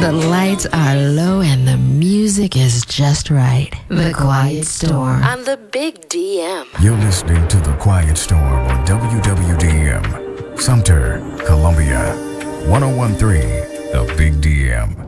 The lights are low and the music is just right. The Quiet Storm on the Big DM. You're listening to The Quiet Storm on WWDM, Sumter, Columbia. 1013, The Big DM.